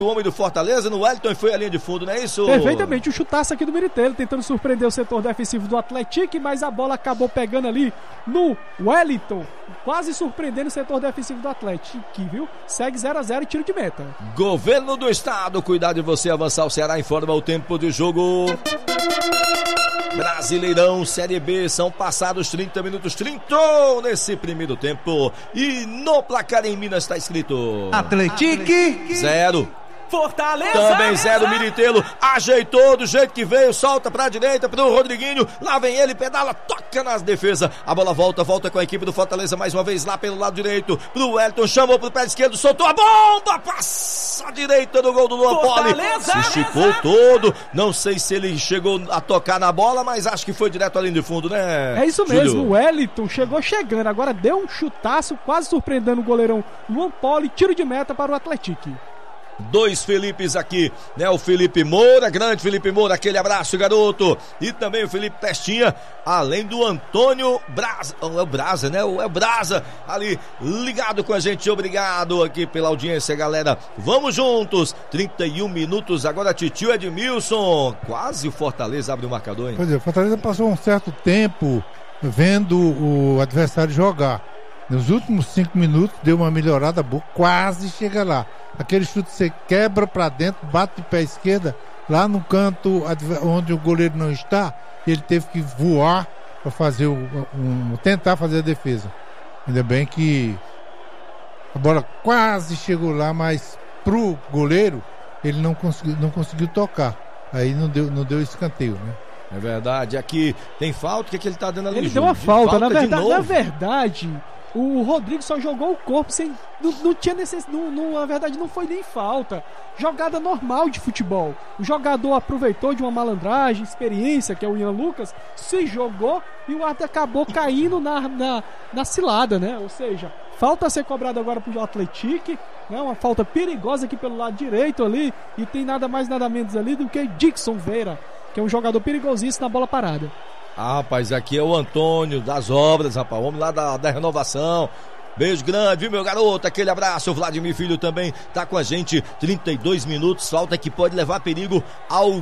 O homem do Fortaleza no Wellington e foi a linha de fundo, não é isso? Perfeitamente, o chutaço aqui do Miritelli, tentando surpreender o setor defensivo do Atlético, mas a bola acabou pegando ali no Wellington, quase surpreendendo o setor defensivo do Atlético, viu? Segue 0-0 e tiro de meta. Governo do Estado, cuidar de você avançar. O Ceará informa o tempo de jogo. Brasileirão Série B, são passados 30 minutos, 30 nesse primeiro tempo. E no placar em Minas está escrito Atlético 0. Fortaleza Também 0, Miritello ajeitou do jeito que veio, solta pra direita pro Rodriguinho, lá vem ele, pedala, toca nas defesas, a bola volta com a equipe do Fortaleza, mais uma vez lá pelo lado direito, pro Wellington, chamou pro pé esquerdo, soltou a bomba, passa a direita do gol do Luan Poli, se esticou todo, não sei se ele chegou a tocar na bola, mas acho que foi direto ali de fundo, né? É isso mesmo, o Wellington chegando, agora deu um chutaço, quase surpreendendo o goleirão Luan Poli, tiro de meta para o Atlético. 2 Felipes aqui, né? O Felipe Moura, grande Felipe Moura, aquele abraço, garoto. E também o Felipe Pestinha, além do Antônio Braza, é o Braza, né? É o Braza, ali ligado com a gente, obrigado aqui pela audiência, galera. Vamos juntos, 31 minutos, agora Titio Edmilson, quase o Fortaleza abre o marcador, hein? Pois é, o Fortaleza passou um certo tempo vendo o adversário jogar. Nos últimos 5 minutos deu uma melhorada boa, quase chega lá. Aquele chute que você quebra pra dentro, bate de pé esquerda, lá no canto onde o goleiro não está, ele teve que voar para fazer tentar fazer a defesa. Ainda bem que a bola quase chegou lá, mas pro goleiro ele não conseguiu tocar. Aí não deu escanteio, né? É verdade, aqui tem falta, o que ele tá dando ali? Ele deu uma falta, na verdade, o Rodrigo só jogou o corpo sem. Não tinha necessidade. Na verdade, não foi nem falta. Jogada normal de futebol. O jogador aproveitou de uma malandragem, experiência, que é o Ian Lucas, se jogou e o árbitro acabou caindo na cilada, né? Ou seja, falta a ser cobrada agora pro Atlético, né? Uma falta perigosa aqui pelo lado direito ali. E tem nada mais, nada menos ali do que Dixon Veira, que é um jogador perigosíssimo na bola parada. Ah, rapaz, aqui é o Antônio das Obras, rapaz, homem lá da Renovação. Beijo grande, viu, meu garoto? Aquele abraço. O Vladimir Filho também tá com a gente. 32 minutos, falta que pode levar perigo ao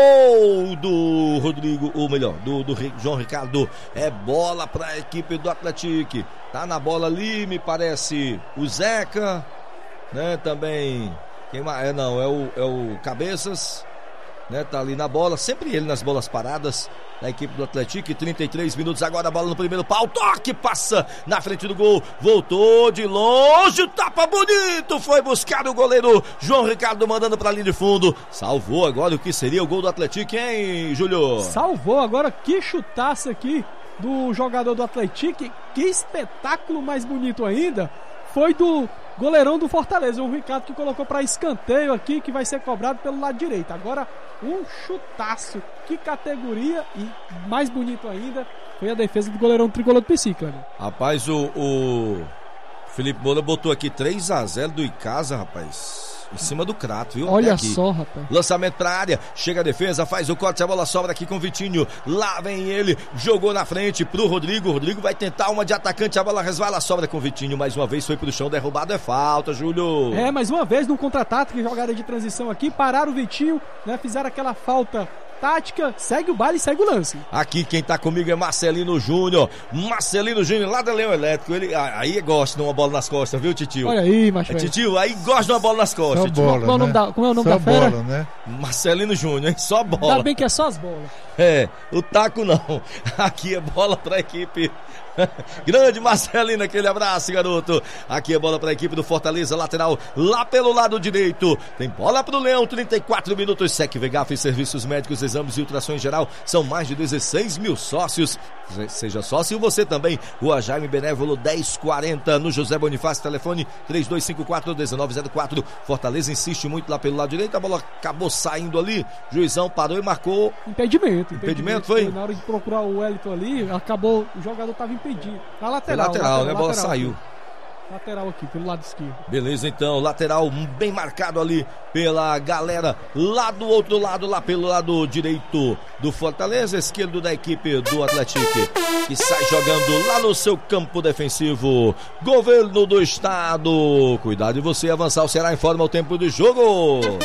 gol do Rodrigo, ou melhor, do João Ricardo. É bola pra equipe do Atlético. Tá na bola ali, me parece, o Zeca, né? Também, quem mais? Não, é o Cabeças, né? Tá ali na bola, sempre ele nas bolas paradas da equipe do Atlético. 33 minutos agora, a bola no primeiro pau, toque, passa na frente do gol, voltou de longe, tapa bonito, foi buscar o goleiro João Ricardo, mandando pra linha de fundo, salvou agora o que seria o gol do Atlético, hein, Júlio? Salvou agora, que chutaço aqui do jogador do Atlético, que espetáculo mais bonito ainda, foi do goleirão do Fortaleza, o Ricardo, que colocou para escanteio aqui, que vai ser cobrado pelo lado direito. Agora um chutaço, que categoria, e mais bonito ainda foi a defesa do goleirão tricolor do Psica, né? Rapaz, o Felipe Moura botou aqui 3-0 do Icasa, rapaz, em cima do Crato, viu? Olha só, rapaz. Lançamento pra área, chega a defesa, faz o corte, a bola sobra aqui com o Vitinho, lá vem ele, jogou na frente pro Rodrigo, o Rodrigo vai tentar uma de atacante, a bola resvala, sobra com o Vitinho, mais uma vez foi pro chão, derrubado, é falta, Júlio. É, mais uma vez no contra-ataque, jogada de transição aqui, pararam o Vitinho, né, fizeram aquela falta tática, segue o baile, segue o lance. Aqui quem tá comigo é Marcelino Júnior lá da Leão Elétrico, ele aí gosta de uma bola nas costas, viu, Titio? Olha aí, macho. Titio, aí gosta de uma bola nas costas. Só bola, como é o nome só da fera? Bola, né? Marcelino Júnior, hein? Só bola. Ainda bem que é só as bolas. É, o taco não. Aqui é bola pra equipe. Grande Marcelino, aquele abraço, garoto. Aqui é bola pra equipe do Fortaleza, lateral lá pelo lado direito. Tem bola pro Leão, 34 minutos. Sec Vegaf, serviços médicos, exames e ultrassom em geral. São mais de 16 mil sócios. Seja sócio você também. Rua Jaime Benévolo 1040, no José Bonifácio, telefone 3254-1904. Fortaleza insiste muito lá pelo lado direito. A bola acabou saindo ali. Juizão parou e marcou Impedimento foi? Na hora de procurar o Wellington ali, acabou, o jogador estava impedido. Na lateral. Foi lateral, né? A bola saiu. Lateral aqui, pelo lado esquerdo. Beleza, então, lateral bem marcado ali pela galera lá do outro lado, lá pelo lado direito do Fortaleza, esquerdo da equipe do Atlético, que sai jogando lá no seu campo defensivo. Governo do Estado, cuidado de você avançar, o Ceará informa o tempo do jogo.